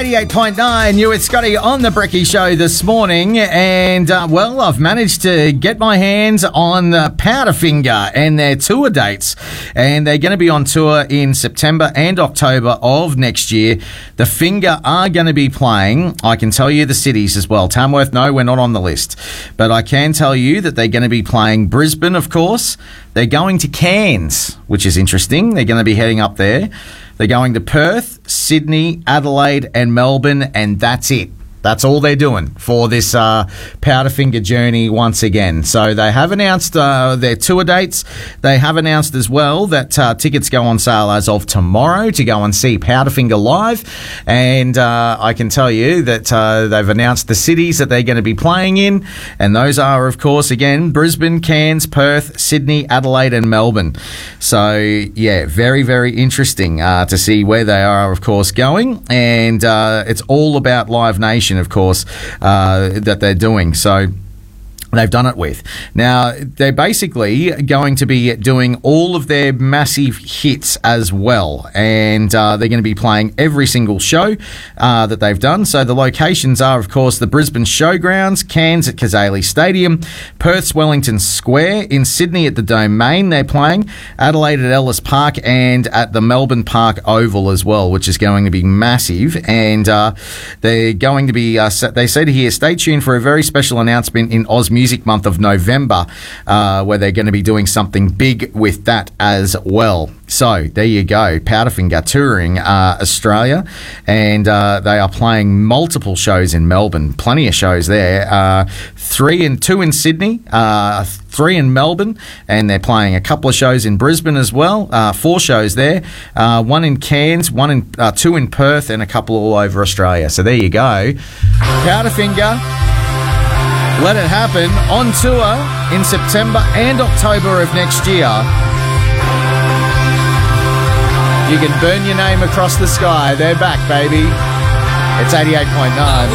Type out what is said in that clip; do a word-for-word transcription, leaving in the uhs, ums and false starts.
eighty-eight point nine. You with Scotty on the Brekkie Show this morning. And, uh, well, I've managed to get my hands on the Powderfinger and their tour dates. And they're going to be on tour in September and October of next year. The Finger are going to be playing. I can tell you the cities as well. Tamworth, no, we're not on the list. But I can tell you that they're going to be playing Brisbane, of course. They're going to Cairns, which is interesting. They're going to be heading up there. They're going to Perth, Sydney, Adelaide and Melbourne, and that's it. That's all they're doing for this uh, Powderfinger journey once again. So they have announced uh, their tour dates. They have announced as well that uh, tickets go on sale as of tomorrow to go and see Powderfinger live. And uh, I can tell you that uh, they've announced the cities that they're going to be playing in. And those are, of course, again, Brisbane, Cairns, Perth, Sydney, Adelaide and Melbourne. So, yeah, very, very interesting uh, to see where they are, of course, going. And uh, it's all about Live Nation, of course, uh, that they're doing. So they've done it with. Now, they're basically going to be doing all of their massive hits as well. And uh, they're going to be playing every single show uh, that they've done. So the locations are, of course, the Brisbane Showgrounds, Cairns at Kazali Stadium, Perth's Wellington Square, in Sydney at the Domain they're playing, Adelaide at Ellis Park, and at the Melbourne Park Oval as well, which is going to be massive. And uh, they're going to be, uh, they said here, stay tuned for a very special announcement in Oz Music Music month of November, uh, where they're going to be doing something big with that as well. So there you go, Powderfinger touring uh, Australia, and uh, they are playing multiple shows in Melbourne. Plenty of shows there. Uh, three and two in Sydney, uh, three in Melbourne, and they're playing a couple of shows in Brisbane as well. Uh, four shows there. Uh, one in Cairns, one in uh, two in Perth, and a couple all over Australia. So there you go, Powderfinger. Let it happen on tour in September and October of next year. You can burn your name across the sky. They're back, baby. It's eighty-eight point nine.